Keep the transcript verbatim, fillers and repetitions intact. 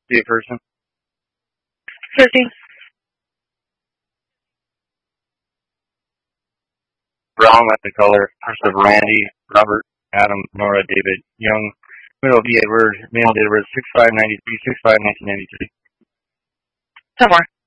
be a person. Fifty. Brown with the color. First of Randy, Robert, Adam, Nora, David, Young, middle B. Edward, male date of birth six five ninety three, six five nineteen ninety three. Ten more.